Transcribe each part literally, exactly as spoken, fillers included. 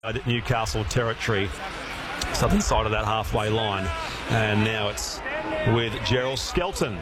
At Newcastle territory, southern side of that halfway line, and now it's with Gerald Skelton,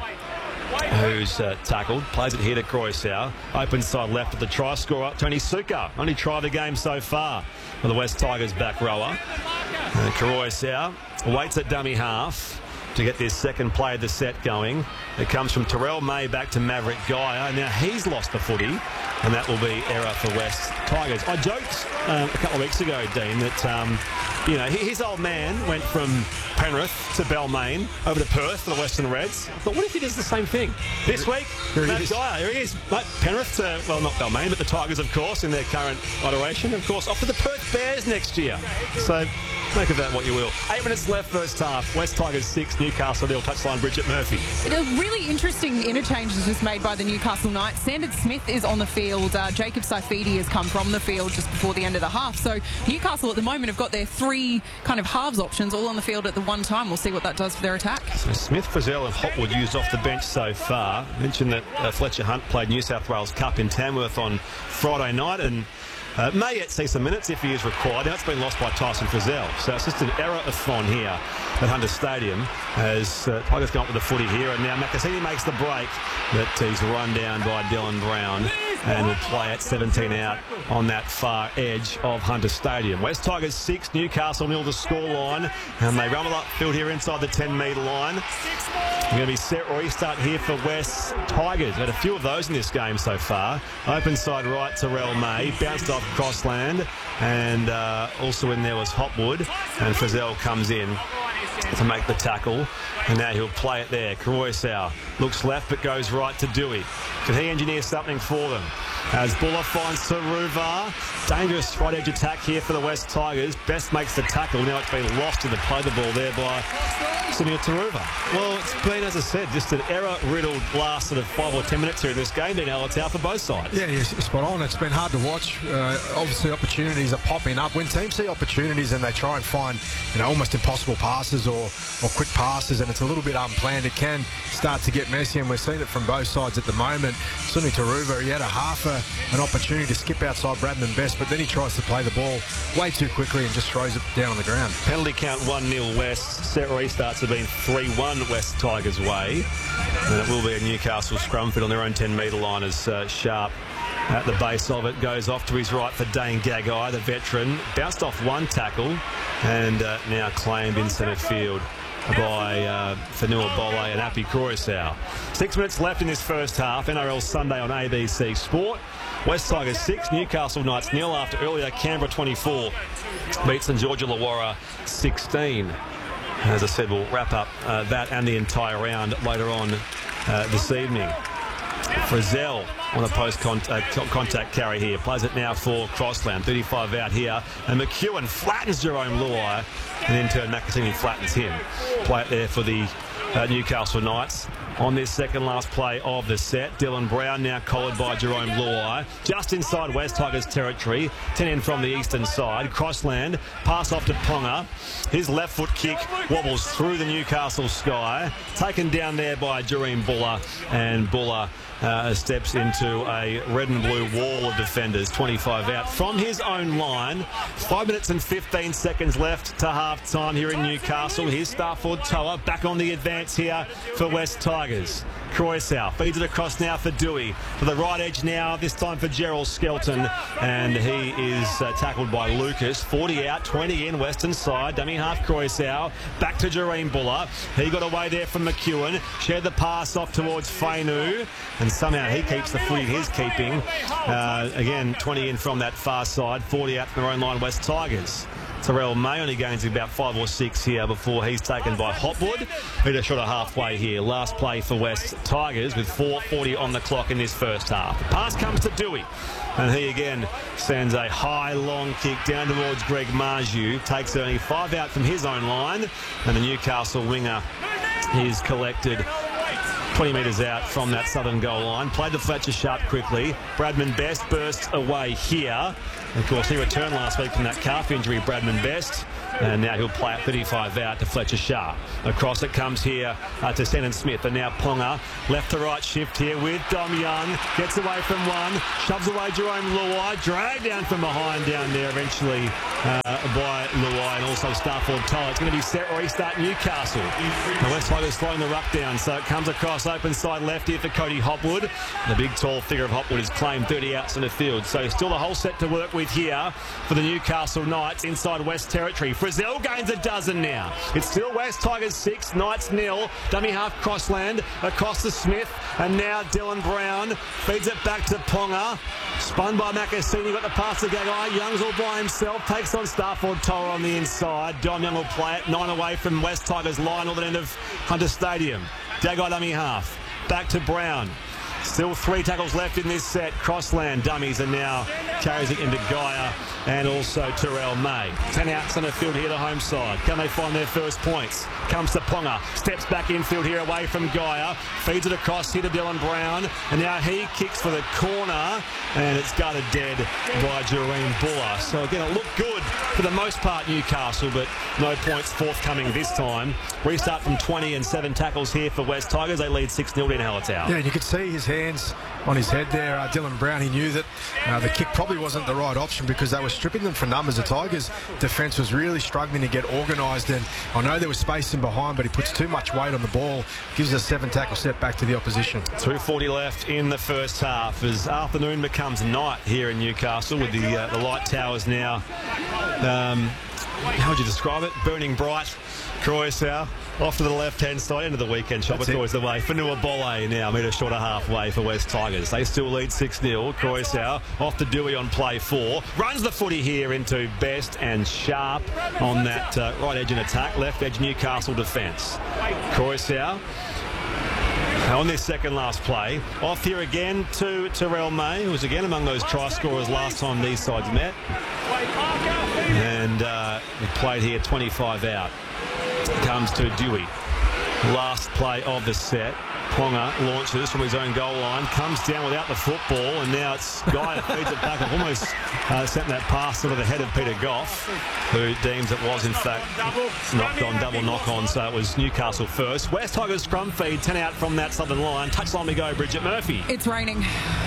who's uh, tackled, plays it here to Croissau, open side left of the try scorer Tony Suka, only try of the game so far for the West Tigers back rower. And Croissau waits at dummy half to get this second play of the set going. It comes from Terrell May back to Maverick Geyer. Now he's lost the footy, and that will be error for West Tigers. I joked um, a couple of weeks ago, Dean, that um, you know his old man went from Penrith to Balmain over to Perth for the Western Reds. But what if he does the same thing this week? Maverick Geyer, here he is. But Penrith to, well, not Balmain, but the Tigers, of course, in their current iteration. Of course, off to the Perth Bears next year. So make of that what you will. Eight minutes left first half. West Tigers six, Newcastle nil. Touchline Bridget Murphy. A really interesting interchange is just made by the Newcastle Knights. Sandon Smith is on the field. Uh, Jacob Saifidi has come from the field just before the end of the half. So Newcastle at the moment have got their three kind of halves options all on the field at the one time. We'll see what that does for their attack. So Smith, Frizzell and Hopwood used off the bench so far. Mentioned that uh, Fletcher Hunt played New South Wales Cup in Tamworth on Friday night and Uh, may yet see some minutes if he is required. Now it's been lost by Tyson Frizzell. So it's just an error-a-thon here at Hunter Stadium as uh, Tigers come up with the footy here. And now Macassini makes the break, but he's run down by Dylan Brown and will play at seventeen out on that far edge of Hunter Stadium. West Tigers six, Newcastle nil the scoreline, and they rumble upfield here inside the ten metre line. Going to be set restart here for West Tigers. Had a few of those in this game so far. Open side right, Terrell May. Bounced off Crossland. And uh, also in there was Hopwood. And Frizzell comes in to make the tackle. And now he'll play it there. Croissau looks left but goes right to Dewey. Can he engineer something for them? As Buller finds Taruva. Dangerous right edge attack here for the West Tigers. Best makes the tackle. Now it's been lost in the play the ball there by Samir Taruva. Well, it's been, as I said, just an error-riddled last sort of five or ten minutes here in this game. Then now it's out for both sides. Yeah, you're spot on. It's been hard to watch. Uh, obviously, opportunities are popping up. When teams see opportunities and they try and find, you know, almost impossible passes or, or quick passes, and it's a little bit unplanned, it can start to get messy, and we're seeing it from both sides at the moment. Certainly Taruva, he had a half a, an opportunity to skip outside Bradman Best, but then he tries to play the ball way too quickly and just throws it down on the ground. Penalty count one nil West. Set restarts have been three one West Tigers way. And it will be a Newcastle scrum fit on their own ten metre line as uh, Sharp at the base of it goes off to his right for Dane Gagai, the veteran. Bounced off one tackle and uh, now claimed in centre field by uh, Fanua Bolle and Api Croissau. Six minutes left in this first half. N R L Sunday on A B C Sport. West Tigers six, Newcastle Knights nil after earlier Canberra twenty-four beat St George Illawarra sixteen. As I said, we'll wrap up uh, that and the entire round later on uh, this evening. Frizzell on a post-contact uh, contact carry here. Plays it now for Crossland. thirty-five out here. And McEwen flattens Jerome Luai. And in turn, Macassini flattens him. Play it there for the uh, Newcastle Knights. On this second last play of the set, Dylan Brown now collared by Jerome Luai. Just inside West Tigers territory. ten in from the eastern side. Crossland, pass off to Ponga. His left foot kick wobbles through the Newcastle sky. Taken down there by Jerome Buller. And Buller uh, steps into a red and blue wall of defenders. twenty-five out from his own line. Five minutes and fifteen seconds left to half time here in Newcastle. Here's Starford Toa back on the advance here for West Tigers. Croissau feeds it across now for Dewey. For the right edge now, this time for Gerald Skelton. And he is uh, tackled by Lucas. forty out, twenty in, western side. Dummy half Croissau. Back to Jerome Buller. He got away there from McEwen. Shared the pass off towards Fainu. And somehow he keeps the footy in his keeping. Uh, again, twenty in from that far side. forty out from their own line, West Tigers. Terrell May only gains about five or six here before he's taken by Hopwood. He just shot a halfway here. Last play for West Tigers with four forty on the clock in this first half. The pass comes to Dewey. And he again sends a high, long kick down towards Greg Marju. Takes only five out from his own line. And the Newcastle winger is collected twenty metres out from that southern goal line. Played to Fletcher Sharp quickly. Bradman Best bursts away here. Of course, he returned last week from that calf injury, Bradman Best. And now he'll play at thirty-five out to Fletcher Sharp. Across it comes here uh, to Shannon Smith. And now Ponga, left to right shift here with Dom Young. Gets away from one, shoves away Jerome Luai. Dragged down from behind down there eventually uh, by Luai and also Starford Toll. It's going to be set restart Newcastle. The West Tigers slowing the ruck down. So it comes across open side left here for Cody Hopwood. The big tall figure of Hopwood is claimed thirty outs in the field. So still the whole set to work with here for the Newcastle Knights inside West Territory. Frizzell gains a dozen now. It's still West Tigers six, Knights nil. Dummy half Crossland across to Smith. And now Dylan Brown feeds it back to Ponga. Spun by Macassini, got the pass to Gagai. Young's all by himself, takes on Starford Toll on the inside. Dom Young will play it, nine away from West Tigers line, northern end of Hunter Stadium. Gagai dummy half, back to Brown. Still three tackles left in this set. Crossland dummies and now carries it into Gaia and also Terrell May. Ten out centre field here, the home side. Can they find their first points? Comes to Ponga. Steps back infield here away from Gaia. Feeds it across here to Dylan Brown. And now he kicks for the corner. And it's gutted dead by Jareen Buller. So again, it looked good for the most part, Newcastle, but no points forthcoming this time. Restart from twenty and seven tackles here for West Tigers. They lead six nil in Hallertau. Yeah, and you could see his hands on his head there. Uh, Dylan Brown, he knew that uh, the kick probably wasn't the right option because they were stripping them for numbers. The Tigers' defence was really struggling to get organised, and I know there was space in behind, but he puts too much weight on the ball. Gives a seven tackle set back to the opposition. two forty left in the first half as afternoon becomes night here in Newcastle with the, uh, the light towers now. Um, how would you describe it? Burning bright. Croissau off to the left-hand side, into the weekend shot, but always the way. Fanua Bolle now, metre short of halfway for West Tigers. They still lead six nil. Croissau off to Dewey on play four. Runs the footy here into Best and Sharp on that uh, right edge in attack. Left edge Newcastle defence. Croissau on this second last play. Off here again to Terrell May, who was again among those try scorers last time these sides met. And uh, we played here twenty-five out. Comes to Dewey. Last play of the set. Ponga launches from his own goal line, comes down without the football, and now it's Guy that feeds it back. Almost uh, sent that pass to the head of Peter Goff, who deems it was in fact knocked on, double knock on, so it was Newcastle first. West Tigers scrum feed, ten out from that southern line. Touchline we go, Bridget Murphy. It's raining.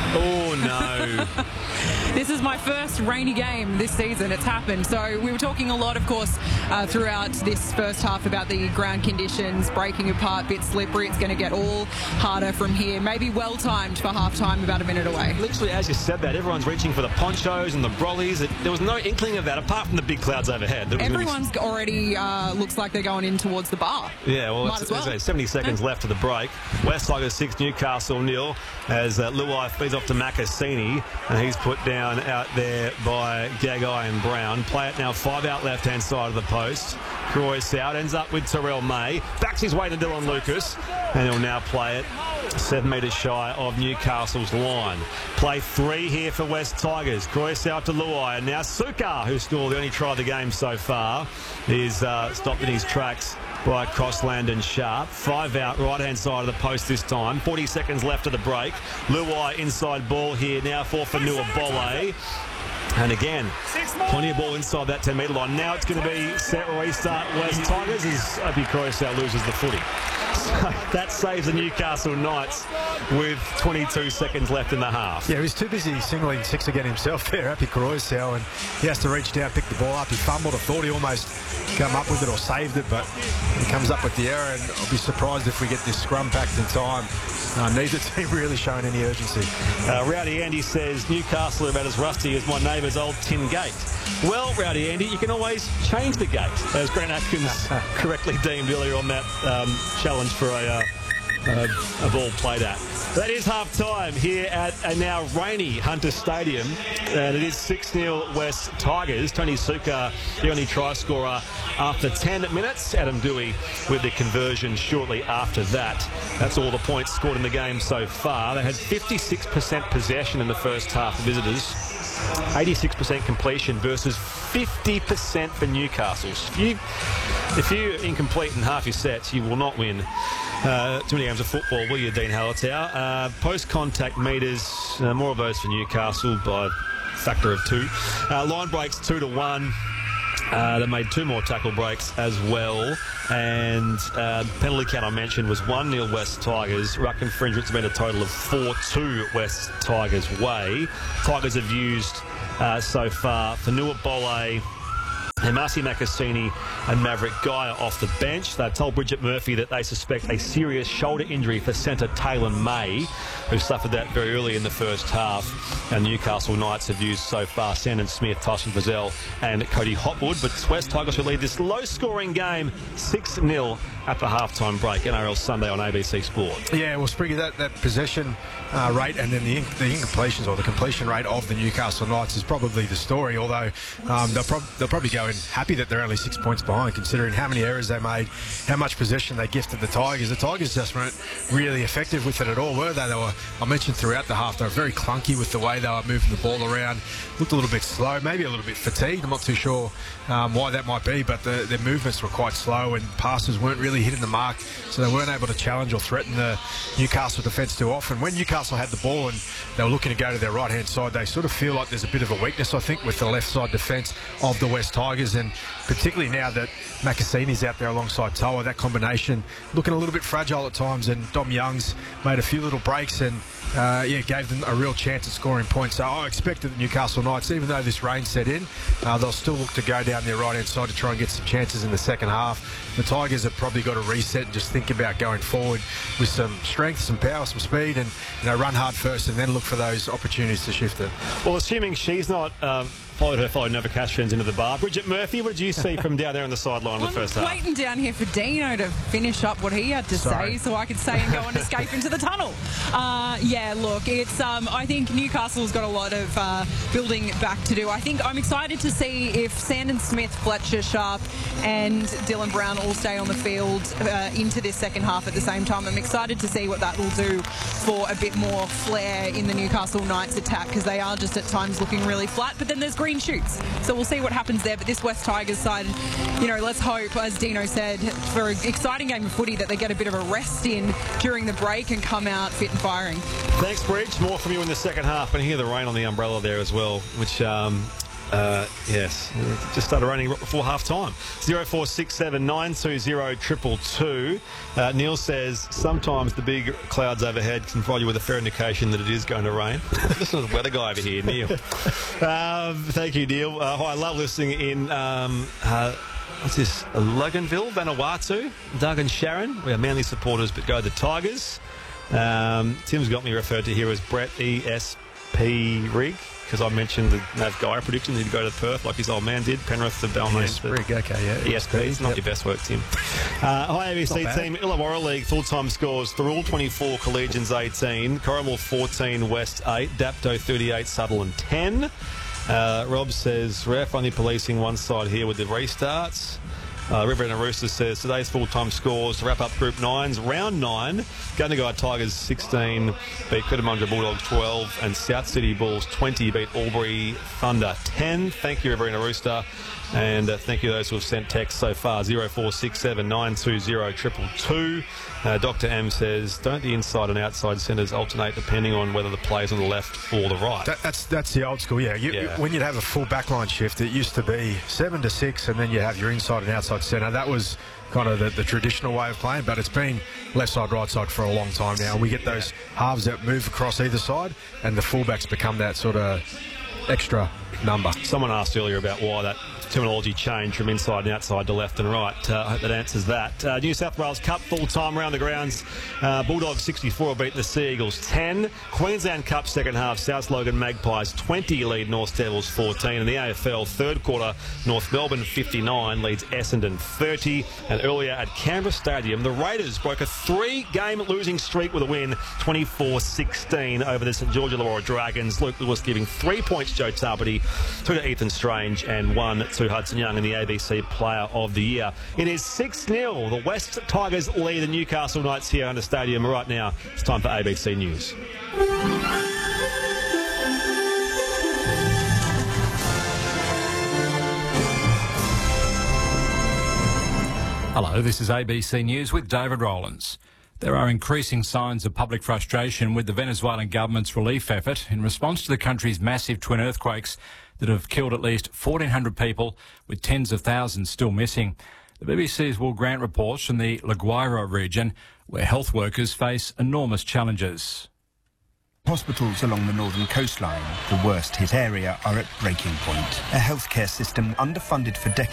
Oh no. This is my first rainy game this season. It's happened. So we were talking a lot, of course, uh, throughout this first half about the ground conditions, breaking apart, bit slippery. It's going to get all harder from here. Maybe well timed for half time, about a minute away. Literally, as you said that, everyone's reaching for the ponchos and the brollies. It, there was no inkling of that apart from the big clouds overhead. Everyone's be... already uh, looks like they're going in towards the bar. Yeah, well, Might it's, as well. it's seventy seconds yeah. left to the break. West Tigers six, Newcastle nil, as uh, Luai feeds off to Macassini, and he's put down out there by Gagai and Brown. Play it now, five out left-hand side of the post. Croyce out, ends up with Terrell May. Backs his way to Dylan Lucas, and he'll now play it seven metres shy of Newcastle's line. Play three here for West Tigers. Croyce out to Luai, and now Sukkar, who scored the only try of the game so far, is uh, stopped in his tracks by Crossland and Sharp. Five out, right-hand side of the post this time. forty seconds left of the break. Luai inside ball here now for Fanua Bolle. And again, plenty of ball inside that ten metre line. Now it's going to be set restart West Tigers as Opie Croissau loses the footy. So that saves the Newcastle Knights with twenty-two seconds left in the half. Yeah, he was too busy singling six again himself there, Opie Croissau, and he has to reach down, pick the ball up. He fumbled. I thought he almost come up with it or saved it, but he comes up with the error, and I'll be surprised if we get this scrum packed in time. Uh, neither team really showing any urgency. Uh, Rowdy Andy says Newcastle are about as rusty as my neighbour's old tin gate. Well, Rowdy Andy, you can always change the gate, as Grant Atkins correctly deemed earlier on that um, challenge for a, uh, uh, a ball played at. That is half-time here at a now rainy Hunter Stadium, and it is six nil West Tigers. Tony Sukkar, the only try scorer after ten minutes. Adam Dewey with the conversion shortly after that. That's all the points scored in the game so far. They had fifty-six percent possession in the first half for visitors, eighty-six percent completion versus fifty percent for Newcastle. If, you, if you're incomplete in half your sets, you will not win Uh, too many games of football, will you, Dean Hallertau? Uh, post-contact metres, uh, more of those for Newcastle by factor of two. Uh, line breaks two to one. Uh, they made two more tackle breaks as well. And uh, penalty count I mentioned was one nil West Tigers. Ruck infringement's been a total of four two West Tigers way. Tigers have used uh, so far Fanua Bole, Hemasi Makasini and Maverick Geyer off the bench. They told Bridget Murphy that they suspect a serious shoulder injury for centre Taylor May, who suffered that very early in the first half. And Newcastle Knights have used so far Sandon Smith, Tyson Frizzell and Cody Hopwood. But West Tigers will lead this low-scoring game six nil at the halftime break. N R L Sunday on A B C Sport. Yeah, well, Spriggy, that, that possession uh, rate and then the, in, the incompletions or the completion rate of the Newcastle Knights is probably the story, although um, they'll, prob- they'll probably go in happy that they're only six points behind, considering how many errors they made, how much possession they gifted the Tigers. The Tigers just weren't really effective with it at all, were they? They were, I mentioned throughout the half, they were very clunky with the way they were moving the ball around, looked a little bit slow, maybe a little bit fatigued. I'm not too sure um, why that might be, but the, their movements were quite slow and passes weren't really hitting the mark, so they weren't able to challenge or threaten the Newcastle defence too often. When Newcastle had the ball and they were looking to go to their right-hand side, they sort of feel like there's a bit of a weakness, I think, with the left-side defence of the West Tigers, and particularly now that Makasini's out there alongside Toa, that combination looking a little bit fragile at times, and Dom Young's made a few little breaks and uh, yeah, gave them a real chance at scoring points. So I expect that the Newcastle Knights, even though this rain set in, uh, they'll still look to go down their right-hand side to try and get some chances in the second half. The Tigers have probably got to reset and just think about going forward with some strength, some power, some speed, and you know, run hard first and then look for those opportunities to shift it. Well, assuming she's not um, followed her fellow Novocastrians into the bar, Bridget Murphy, what did you see from down there on the sideline in the first half? I'm waiting down here for Dino to finish up what he had to Sorry. say so I could say and go and escape into the tunnel. Uh, yeah, look, it's. Um, I think Newcastle's got a lot of uh, building back to do. I think I'm excited to see if Sandon Smith, Fletcher Sharp and Dylan Brown all stay on the field uh, into this second half at the same time. I'm excited to see what that will do for a bit more flair in the Newcastle Knights attack, because they are just at times looking really flat, but then there's green shoots. So we'll see what happens there. But this West Tigers side, you know, let's hope, as Dino said, for an exciting game of footy that they get a bit of a rest in during the break and come out fit and firing. Thanks, Bridge. More from you in the second half. And hear the rain on the umbrella there as well, which, um, uh, yes, just started raining before half time. zero four six seven nine two zero two two two. Uh, Neil says sometimes the big clouds overhead can provide you with a fair indication that it is going to rain. Listen to the weather guy over here, Neil. um, thank you, Neil. Uh, hi, I love listening in. Um, uh, What's this? Loganville, Vanuatu, Doug and Sharon. We are Manly supporters, but go the Tigers. Um, Tim's got me referred to here as Brett E S P Rig, because I mentioned the Nav Guy prediction he'd go to Perth like his old man did. Penrith, the Balmain. Yes, Rig, okay, yeah. E S P, it's not yep. your best work, Tim. Uh, hi, A B C team. Illawarra League full-time scores. Thurul twenty-four, Collegians eighteen, Corrimal fourteen, West eight, Dapto thirty-eight, Sutherland ten. Uh, Rob says, ref only policing one side here with the restarts. Uh, River and Roosters says, today's full-time scores to wrap up Group nine's Round nine. Gundagai Tigers sixteen beat Cootamundra Bulldogs twelve, and South City Bulls twenty beat Albury Thunder ten. Thank you, River and Rooster. And uh, thank you to those who have sent text so far. zero four six seven nine two zero two two two. Uh, Doctor M says, don't the inside and outside centres alternate depending on whether the player's on the left or the right? That, that's that's the old school, yeah. You, yeah. When you'd have a full backline shift, it used to be seven to six, and then you have your inside and outside centre. That was kind of the, the traditional way of playing, but it's been left side, right side for a long time now. We get those halves that move across either side, and the fullbacks become that sort of extra number. Someone asked earlier about why that terminology changed from inside and outside to left and right. Uh, I hope that answers that. Uh, New South Wales Cup full-time around the grounds. Uh, Bulldogs sixty-four beat the Sea Eagles ten. Queensland Cup second half, South Logan Magpies twenty lead North Devils fourteen. And the A F L third quarter, North Melbourne fifty-nine leads Essendon thirty. And earlier at Canberra Stadium, the Raiders broke a three-game losing streak with a win, twenty-four sixteen over the St George Illawarra Dragons. Luke Lewis giving three points Joe Tarpety, two to Ethan Strange, and one to Hudson Young in the A B C Player of the Year. It is six nil. The West Tigers lead the Newcastle Knights here under Stadium right now. It's time for A B C News. Hello, this is A B C News with David Rowlands. There are increasing signs of public frustration with the Venezuelan government's relief effort in response to the country's massive twin earthquakes that have killed at least fourteen hundred people, with tens of thousands still missing. The B B C's Will Grant reports from the La Guaira region, where health workers face enormous challenges. Hospitals along the northern coastline, the worst hit area, are at breaking point. A healthcare system underfunded for decades